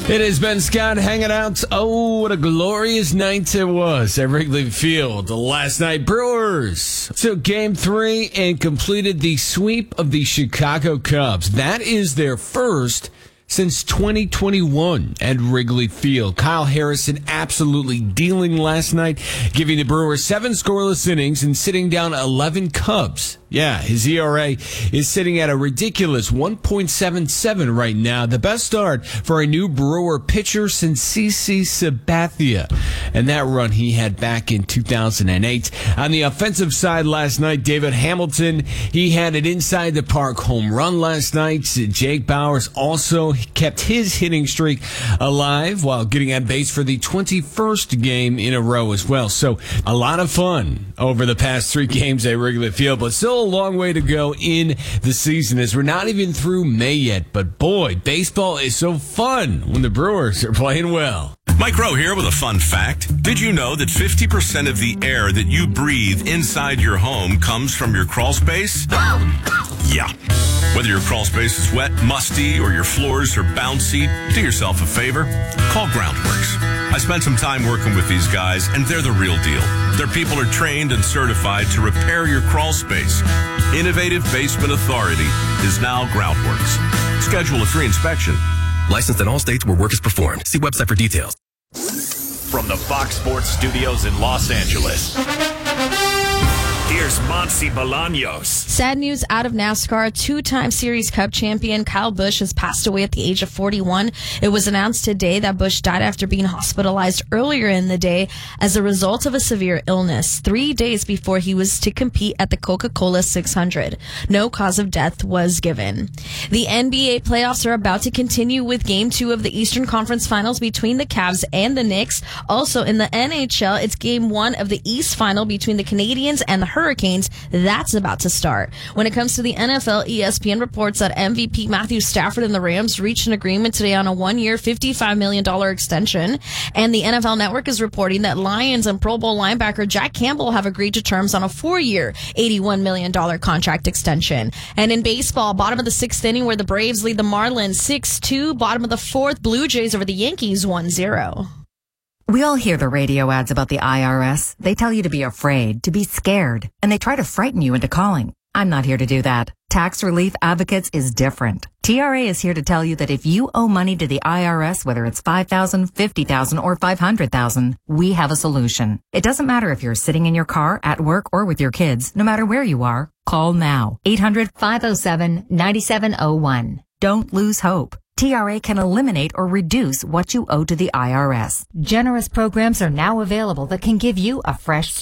It has been Scott hanging out. Oh, what a glorious night it was at Wrigley Field last night. Brewers took Game 3 and completed the sweep of the Chicago Cubs. That is their first since 2021 at Wrigley Field. Kyle Harrison absolutely dealing last night, giving the Brewers 7 scoreless innings and sitting down 11 Cubs. Yeah, his ERA is sitting at a ridiculous 1.77 right now. The best start for a new Brewer pitcher since CC Sabathia. And that run he had back in 2008. On the offensive side last night, David Hamilton, he had an inside the park home run last night. Jake Bauers also kept his hitting streak alive while getting on base for the 21st game in a row as well. So a lot of fun over the past 3 games at Wrigley Field, but still a long way to go in the season as we're not even through May yet. But boy, baseball is so fun when the Brewers are playing well. Mike Rowe here with a fun fact. Did you know that 50% of the air that you breathe inside your home comes from your crawl space? Yeah. Whether your crawl space is wet, musty, or your floors are bouncy, do yourself a favor. Call Groundworks. I spent some time working with these guys, and they're the real deal. Their people are trained and certified to repair your crawl space. Innovative Basement Authority is now Groundworks. Schedule a free inspection. Licensed in all states where work is performed. See website for details. From the Fox Sports Studios in Los Angeles, here's Monty Bolaños. Sad news out of NASCAR. 2-time Series Cup champion Kyle Busch has passed away at the age of 41. It was announced today that Busch died after being hospitalized earlier in the day as a result of a severe illness, 3 days before he was to compete at the Coca-Cola 600. No cause of death was given. The NBA playoffs are about to continue with Game 2 of the Eastern Conference Finals between the Cavs and the Knicks. Also in the NHL, it's Game 1 of the East Final between the Canadiens and the Hurricanes. That's about to start. When it comes to the NFL, ESPN reports that MVP Matthew Stafford and the Rams reached an agreement today on a 1-year, $55 million extension. And the NFL Network is reporting that Lions and Pro Bowl linebacker Jack Campbell have agreed to terms on a 4-year, $81 million contract extension. And in baseball, bottom of the 6th inning where the Braves lead the Marlins 6-2. Bottom of the 4th, Blue Jays over the Yankees 1-0. We all hear the radio ads about the IRS. They tell you to be afraid, to be scared, and they try to frighten you into calling. I'm not here to do that. Tax Relief Advocates is different. TRA is here to tell you that if you owe money to the IRS, whether it's $5,000, $50,000, or $500,000, we have a solution. It doesn't matter if you're sitting in your car, at work, or with your kids. No matter where you are, call now. 800-507-9701. Don't lose hope. TRA can eliminate or reduce what you owe to the IRS. Generous programs are now available that can give you a fresh